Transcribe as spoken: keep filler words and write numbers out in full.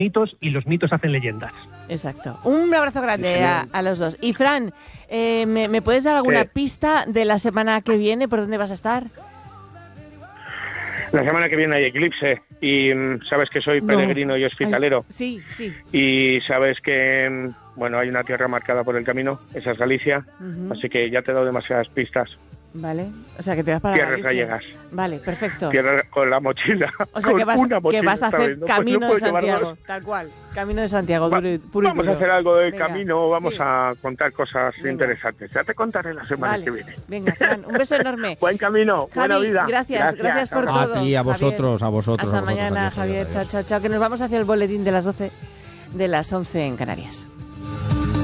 mitos y los mitos hacen leyendas. Exacto. Un abrazo grande a, a los dos. Y Fran, eh, ¿me, ¿me puedes dar alguna ¿Qué? pista de la semana que viene? ¿Por dónde vas a estar? La semana que viene hay eclipse y mm, sabes que soy No. peregrino y hospitalero. Ay, sí, sí. Y sabes que, mm, bueno, hay una tierra marcada por el camino, esa es Galicia, Uh-huh. así que ya te he dado demasiadas pistas. Vale. O sea, que te vas para Tierras Galicia. gallegas. Vale, perfecto. Tierra con la mochila. O sea, con que vas, una mochila que vas a esta hacer vez, ¿no? Camino Pues no de puedo Santiago. llevar dos. Tal cual. Camino de Santiago, Va- duro y- puro y Vamos duro. a hacer algo del Venga, camino, vamos sí. a contar cosas Venga. interesantes. Ya te contaré la semana Vale. que viene. Venga, Fran, un beso enorme. Buen camino, buena Javi, vida. gracias, gracias por Ahora. todo. A ti, a Javier. vosotros, a vosotros. Hasta a vosotros. mañana, Adiós, Javier. adiós, Chao, adiós. chao, chao. Que nos vamos hacia el boletín de las doce, de las once en Canarias.